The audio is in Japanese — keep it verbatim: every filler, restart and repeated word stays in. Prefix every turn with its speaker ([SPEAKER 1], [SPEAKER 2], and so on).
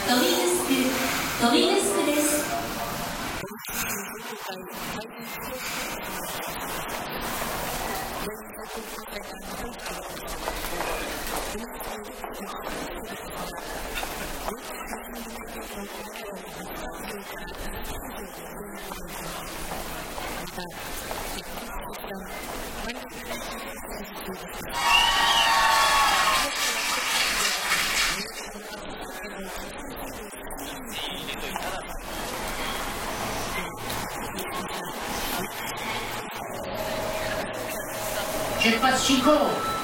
[SPEAKER 1] 飛びグスク飛びグスクです。
[SPEAKER 2] 出発進行。